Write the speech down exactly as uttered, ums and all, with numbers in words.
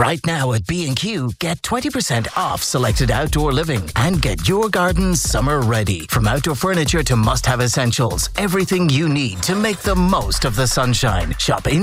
Right now at B and Q, get twenty percent off selected outdoor living and get your garden summer ready. From outdoor furniture to must-have essentials, everything you need to make the most of the sunshine. Shop in